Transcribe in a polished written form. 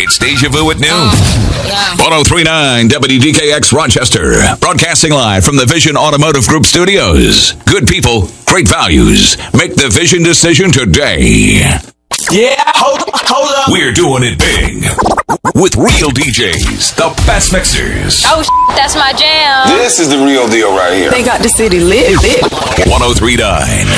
It's Deja Vu at noon. 1039 WDKX Rochester. Broadcasting live from the Vision Automotive Group studios. Good people, great values. Make the Vision decision today. Yeah, hold up. We're doing it big. With real DJs, the best mixers. Oh, that's my jam. This is the real deal right here. They got the city lit. 1039